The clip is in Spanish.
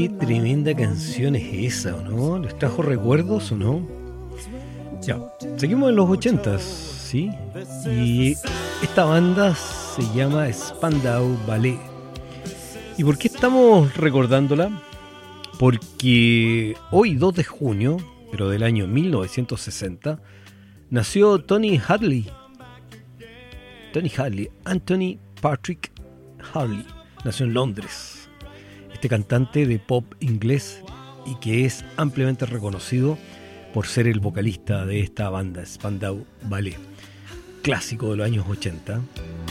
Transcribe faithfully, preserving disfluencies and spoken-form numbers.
Qué tremenda canción es esa, ¿o no? ¿Les trajo recuerdos o no? Ya, seguimos en los ochentas, ¿sí? Y esta banda se llama Spandau Ballet. ¿Y por qué estamos recordándola? Porque hoy, dos de junio, pero del año mil novecientos sesenta, nació Tony Hadley. Tony Hadley, Anthony Patrick Hadley, nació en Londres. Este cantante de pop inglés y que es ampliamente reconocido por ser el vocalista de esta banda, Spandau Ballet, clásico de los años ochenta.